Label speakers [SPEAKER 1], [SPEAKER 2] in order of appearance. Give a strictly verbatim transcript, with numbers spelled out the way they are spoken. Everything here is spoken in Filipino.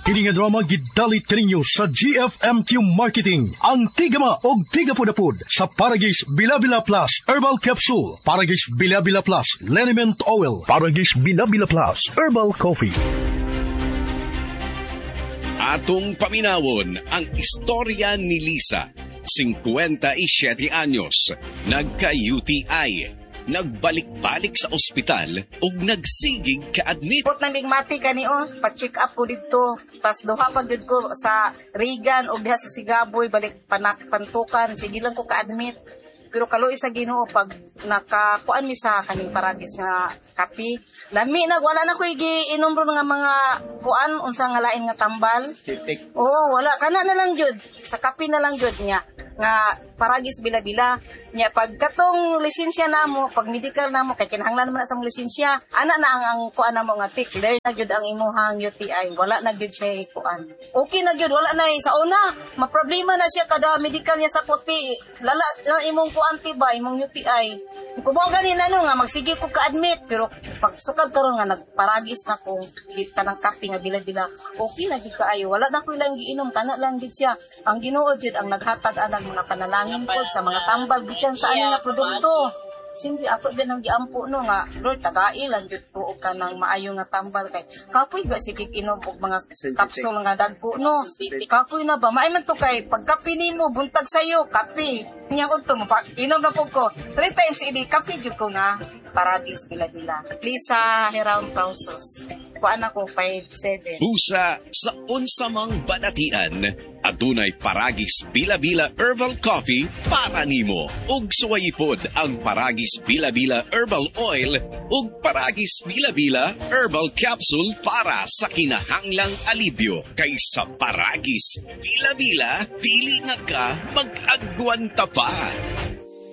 [SPEAKER 1] Kini nga drama gidalit kaninyo sa G F M Q Marketing. Ang tigama og tigapudapud sa Paragis Bilabila Plus Herbal Capsule, Paragis Bilabila Plus Liniment Oil, Paragis Bilabila Plus Herbal Coffee.
[SPEAKER 2] Atong paminawon ang istorya ni Lisa, fifty-seven anyos, nagka-U T I. Nagbalik-balik sa ospital ug nagsigig ka-admit.
[SPEAKER 3] Put na migmati kani o, pa-check up ko dito. Pas duha pa gyud ko sa Regan ug diha sa Sigaboy balik panak pantukan, sige lang ko ka-admit. Pero kaluoy sa Ginoo pag nakakuan mi sa kaning Paragis nga kape, lami na wala na ko giinom ro nga mga kuan unsa nga lain nga tambal. Oo, wala kana na lang gyud. Sa kape na lang gyud niya nga Paragis Bilabila nya pag katong lisensya namo pag medical namo kay kinahanglan man sa lisensya ana na ang, ang kuan namo nga tik learn na gyud ang imuhang U T I wala na gyud siya kuan okay na gyud wala na sa una ma problema na siya kada medical niya sa puti lala na imong kuan tiba imong U T I kumo gani na no nga magsige ko ka-admit pero pag sukad karon nga nagparagis na ko kita ng kape nga Bilabila okay na gyud kaayo wala na ko ilang giinom kana lang gyud siya ang Ginoo gyud ang naghatag anang mga panalangin pod sa mga tambal gikan sa ani nga produkto. Simple ako din ang giampo no nga Lord tagai lang jud ko og kanang maayo nga tambal kay kapoy ba sige inom og mga kapsul nga dagko no. Kapoy na ba maay man to kay pagkape nimo buntag sayo kape. Nya ko to inom na pud ko. Three times idi kape jud ko na Paragis Bilabila. Lisa Heraun Pausos. Kuan ako five seven.
[SPEAKER 2] Busa sa unsamang banatian, adunay Paragis Bilabila Herbal Coffee para nimo. Ug suwayipod ang Paragis Bilabila Herbal Oil ug Paragis Bilabila Herbal Capsule para sa kinahanglang alibyo. Kay sa Paragis Bilabila, dili na ka mag-agwanta pa.